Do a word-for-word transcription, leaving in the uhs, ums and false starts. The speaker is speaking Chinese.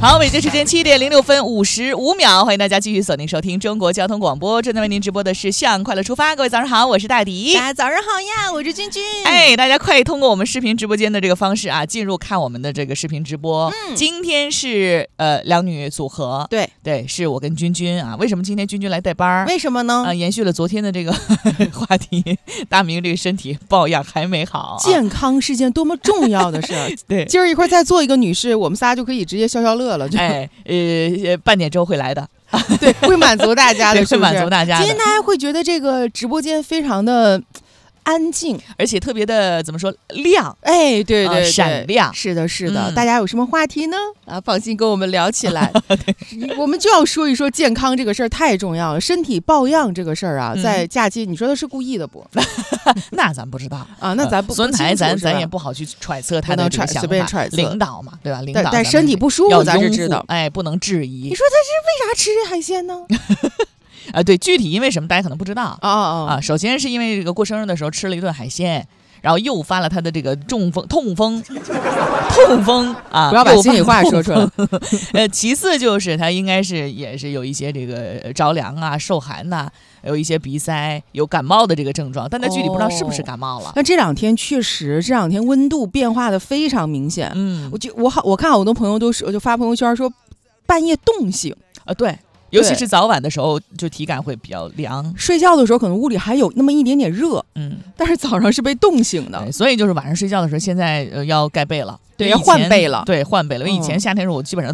好，北京时间七点零六分五十五秒，欢迎大家继续锁定收听中国交通广播，正在为您直播的是向快乐出发。各位早上好，我是大迪。 大家早上好呀，我是君君。 哎，大家快通过我们视频直播间的这个方式啊，进入看我们的这个视频直播。 嗯、 今天是呃两女组合， 对对，是我跟君君啊。为什么今天君君来带班？ 为什么呢？ 啊，延续了昨天的这个话题，大明这个身体抱恙还没好、啊， 健康是件多么重要的事。 对， 今儿一会儿再做一个女士，我们仨就可以直接消消乐了。就哎，呃，半点之后会来的。 对，会满足大家的， 是不是？会满足大家的。 今天大家会觉得这个直播间非常的安静， 而且特别的怎么说亮？ 哎，对对 对,、呃、 闪亮。 是的，是的、 嗯。 大家有什么话题呢？啊，放心跟我们聊起来。我们就要说一说健康这个事儿太重要了，身体抱恙这个事儿啊，嗯、在假期你说的是故意的不？ 那咱不知道啊，那咱不。 孙台咱咱也不好去揣测他的这个想法， 随便揣测。 领导嘛，对吧？领导但， 但身体不舒服咱是知道， 哎，不能质疑。 你说他是为啥吃这海鲜呢？ 啊，对，具体因为什么大家可能不知道啊啊啊！首先是因为这个过生日的时候吃了一顿海鲜，然后诱发了他的这个中风、痛风、痛风啊！ 不要把心里话说出来。 呃，其次就是他应该是也是有一些这个着凉啊、受寒呐、啊，有一些鼻塞、有感冒的这个症状，但他具体不知道是不是感冒了。 那、哦、这两天确实，这两天温度变化的非常明显。 嗯， 我就我好，我看好多朋友都是，我就发朋友圈说半夜冻醒啊，对。尤其是早晚的时候，就体感会比较凉。 睡觉的时候可能屋里还有那么一点点热， 嗯， 但是早上是被冻醒的。 所以就是晚上睡觉的时候，现在呃要盖被了， 对，要换被了， 对，换被了。因为以前夏天的时候，我基本上